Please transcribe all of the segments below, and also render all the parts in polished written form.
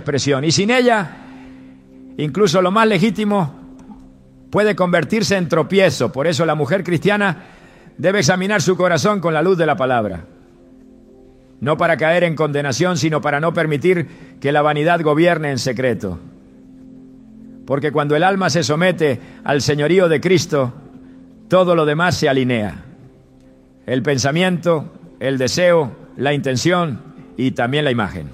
expresión. Y sin ella, incluso lo más legítimo puede convertirse en tropiezo. Por eso la mujer cristiana debe examinar su corazón con la luz de la palabra. No para caer en condenación, sino para no permitir que la vanidad gobierne en secreto. Porque cuando el alma se somete al señorío de Cristo, todo lo demás se alinea. El pensamiento, el deseo, la intención y también la imagen.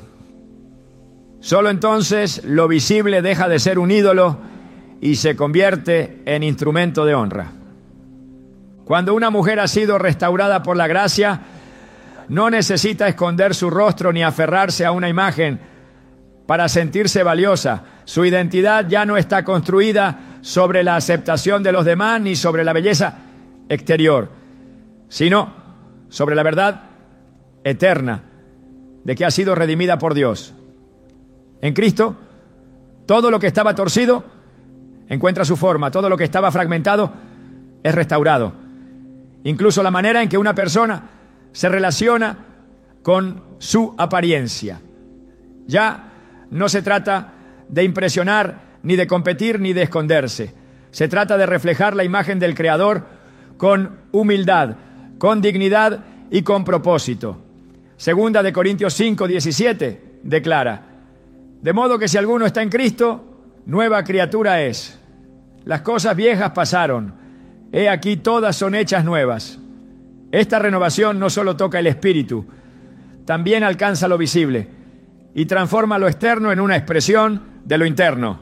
Solo entonces lo visible deja de ser un ídolo y se convierte en instrumento de honra. Cuando una mujer ha sido restaurada por la gracia, no necesita esconder su rostro ni aferrarse a una imagen para sentirse valiosa. Su identidad ya no está construida sobre la aceptación de los demás ni sobre la belleza exterior, sino sobre la verdad eterna de que ha sido redimida por Dios. En Cristo, todo lo que estaba torcido encuentra su forma, todo lo que estaba fragmentado es restaurado. Incluso la manera en que una persona se relaciona con su apariencia. Ya no se trata de impresionar, ni de competir, ni de esconderse. Se trata de reflejar la imagen del Creador con humildad, con dignidad y con propósito. Segunda de Corintios 5:17 declara: de modo que si alguno está en Cristo, nueva criatura es. Las cosas viejas pasaron, he aquí todas son hechas nuevas. Esta renovación no solo toca el espíritu, también alcanza lo visible y transforma lo externo en una expresión de lo interno.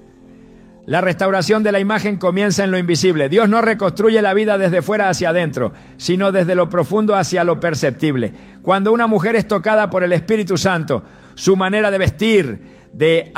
La restauración de la imagen comienza en lo invisible. Dios no reconstruye la vida desde fuera hacia adentro, sino desde lo profundo hacia lo perceptible. Cuando una mujer es tocada por el Espíritu Santo, su manera de vestir, de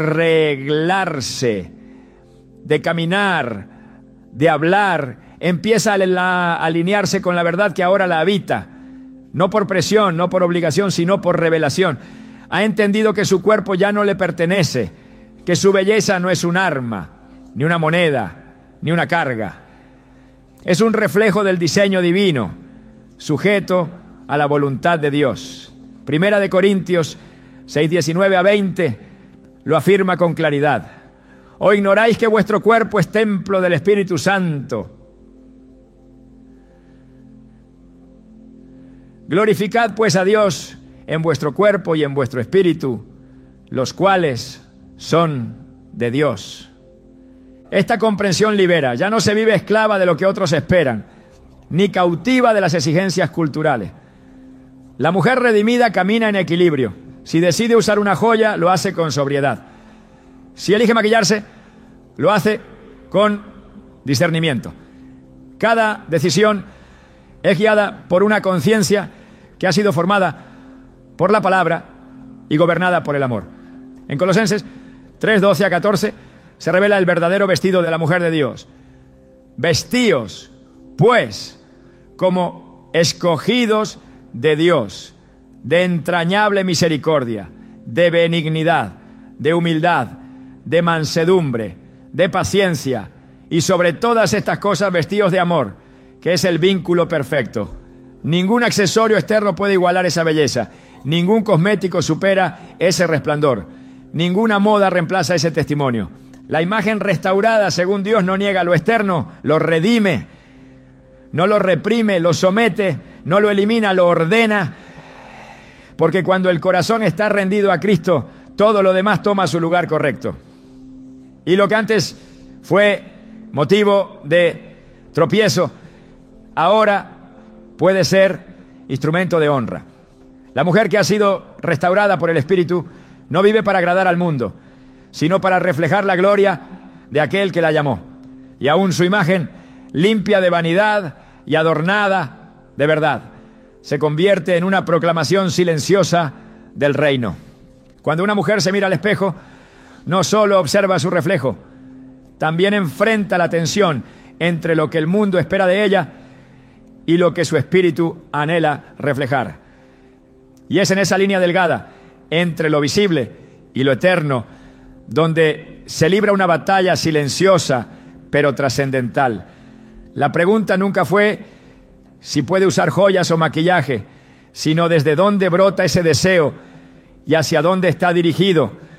arreglarse, de caminar, de hablar, empieza a alinearse con la verdad que ahora la habita. No por presión, no por obligación, sino por revelación. Ha entendido que su cuerpo ya no le pertenece, que su belleza no es un arma, ni una moneda, ni una carga. Es un reflejo del diseño divino, sujeto a la voluntad de Dios. Primera de Corintios 6:19-20 lo afirma con claridad. ¿O ignoráis que vuestro cuerpo es templo del Espíritu Santo? Glorificad pues a Dios en vuestro cuerpo y en vuestro espíritu, los cuales son de Dios. Esta comprensión libera. Ya no se vive esclava de lo que otros esperan, ni cautiva de las exigencias culturales. La mujer redimida camina en equilibrio. Si decide usar una joya, lo hace con sobriedad. Si elige maquillarse, lo hace con discernimiento. Cada decisión es guiada por una conciencia que ha sido formada por la palabra y gobernada por el amor. En Colosenses 3:12-14 se revela el verdadero vestido de la mujer de Dios. Vestíos, pues, como escogidos de Dios, de entrañable misericordia, de benignidad, de humildad, de mansedumbre, de paciencia, y sobre todas estas cosas vestíos de amor, que es el vínculo perfecto. Ningún accesorio externo puede igualar esa belleza. Ningún cosmético supera ese resplandor. Ninguna moda reemplaza ese testimonio. La imagen restaurada, según Dios, no niega lo externo, lo redime, no lo reprime, lo somete, no lo elimina, lo ordena. Porque cuando el corazón está rendido a Cristo, todo lo demás toma su lugar correcto. Y lo que antes fue motivo de tropiezo, ahora puede ser instrumento de honra. La mujer que ha sido restaurada por el Espíritu no vive para agradar al mundo, sino para reflejar la gloria de aquel que la llamó. Y aún su imagen, limpia de vanidad y adornada de verdad, se convierte en una proclamación silenciosa del reino. Cuando una mujer se mira al espejo, no solo observa su reflejo, también enfrenta la tensión entre lo que el mundo espera de ella y lo que su espíritu anhela reflejar. Y es en esa línea delgada entre lo visible y lo eterno donde se libra una batalla silenciosa pero trascendental. La pregunta nunca fue si puede usar joyas o maquillaje, sino desde dónde brota ese deseo y hacia dónde está dirigido.